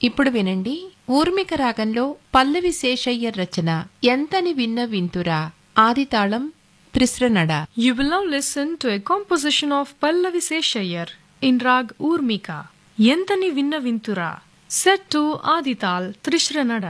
ఇప్పుడు వినండి ఊర్మిక రాగంలో పల్లవి శేషయ్యర్ రచన ఎంతని విన్న వింతురా ఆదితాళం త్రిశ్రనడ. You will now listen to a composition of Pallavi Seshayar in Rag Urmika, Yentani Vinna Vintura, set to Adital Trishranada.